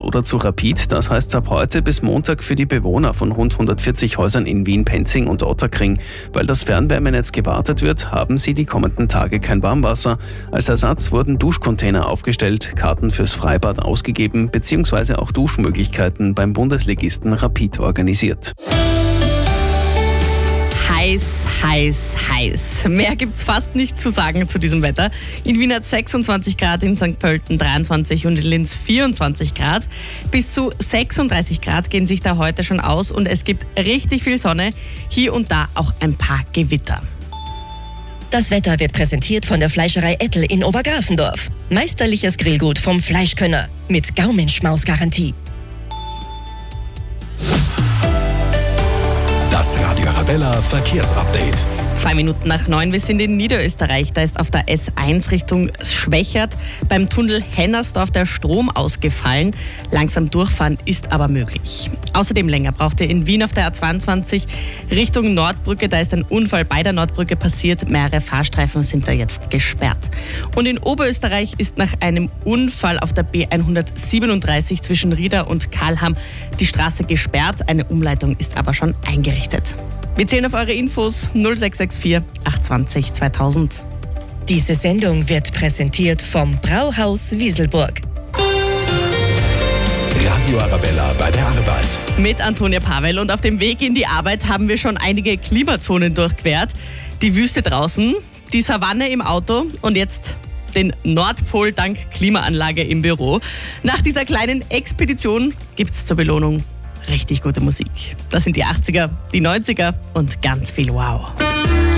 oder zu Rapid. Das heißt ab heute bis Montag für die Bewohner von rund 140 Häusern in Wien-Penzing und Ottakring. Weil das Fernwärmenetz gewartet wird, haben sie die kommenden Tage kein Warmwasser. Als Ersatz wurden Duschcontainer aufgestellt, Karten fürs Freibad ausgegeben bzw. auch Duschmöglichkeiten beim Bundesligisten Rapid organisiert. Heiß, heiß, heiß. Mehr gibt's fast nicht zu sagen zu diesem Wetter. In Wien hat 26 Grad, in St. Pölten 23 und in Linz 24 Grad. Bis zu 36 Grad gehen sich da heute schon aus und es gibt richtig viel Sonne, hier und da auch ein paar Gewitter. Das Wetter wird präsentiert von der Fleischerei Ettel in Obergrafendorf. Meisterliches Grillgut vom Fleischkönner mit Gaumenschmaus-Garantie. Das Radio Arabella Verkehrsupdate. 2 Minuten nach 9, wir sind in Niederösterreich. Da ist auf der S1 Richtung Schwächert beim Tunnel Hennersdorf der Strom ausgefallen. Langsam durchfahren ist aber möglich. Außerdem länger braucht ihr in Wien auf der A22 Richtung Nordbrücke. Da ist ein Unfall bei der Nordbrücke passiert. Mehrere Fahrstreifen sind da jetzt gesperrt. Und in Oberösterreich ist nach einem Unfall auf der B137 zwischen Rieda und Kalham die Straße gesperrt. Eine Umleitung ist aber schon eingerichtet. Wir zählen auf eure Infos 0664 820 2000. Diese Sendung wird präsentiert vom Brauhaus Wieselburg. Radio Arabella bei der Arbeit. Mit Antonia Pavel und auf dem Weg in die Arbeit haben wir schon einige Klimazonen durchquert. Die Wüste draußen, die Savanne im Auto und jetzt den Nordpol dank Klimaanlage im Büro. Nach dieser kleinen Expedition gibt's zur Belohnung richtig gute Musik. Das sind die 80er, die 90er und ganz viel Wow.